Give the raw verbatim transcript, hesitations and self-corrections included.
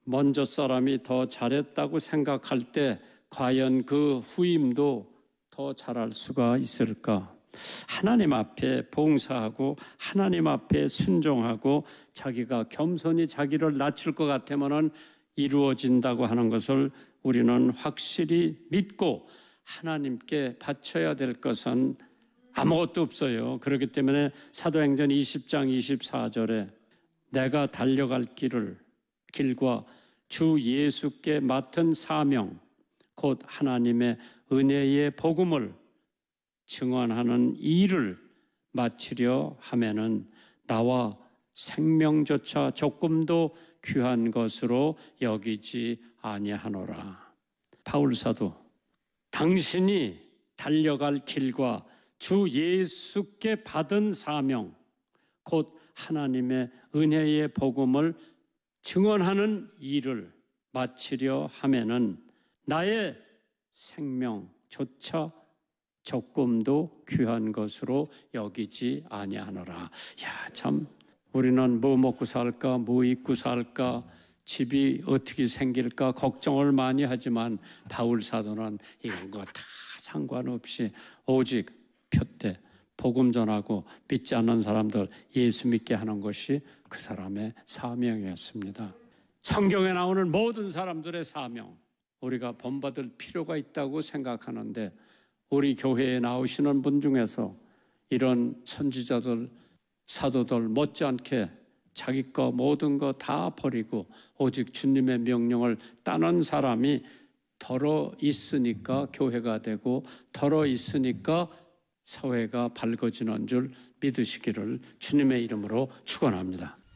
먼저 사람이 더 잘했다고 생각할 때 과연 그 후임도 더 잘할 수가 있을까? 하나님 앞에 봉사하고 하나님 앞에 순종하고 자기가 겸손히 자기를 낮출 것 같으면 이루어진다고 하는 것을 우리는 확실히 믿고 하나님께 바쳐야 될 것은 아무것도 없어요. 그렇기 때문에 사도행전 이십 장 이십사 절에 내가 달려갈 길을 길과 주 예수께 맡은 사명 곧 하나님의 은혜의 복음을 증언하는 일을 마치려 하면은 나와 생명조차 조금도 귀한 것으로 여기지 아니하노라. 바울 사도, 당신이 달려갈 길과 주 예수께 받은 사명, 곧 하나님의 은혜의 복음을 증언하는 일을 마치려 하면은 나의 생명조차 조금도 귀한 것으로 여기지 아니하노라. 야, 참 우리는 뭐 먹고 살까, 뭐 입고 살까, 집이 어떻게 생길까 걱정을 많이 하지만 바울 사도는 이런 거 다 상관없이 오직 표대 복음 전하고 믿지 않는 사람들 예수 믿게 하는 것이 그 사람의 사명이었습니다. 성경에 나오는 모든 사람들의 사명, 우리가 본받을 필요가 있다고 생각하는데 우리 교회에 나오시는 분 중에서 이런 선지자들, 사도들 못지않게 자기 거 모든 거 다 버리고 오직 주님의 명령을 따는 사람이 덜어 있으니까 교회가 되고 덜어 있으니까 사회가 밝아지는 줄 믿으시기를 주님의 이름으로 축원합니다.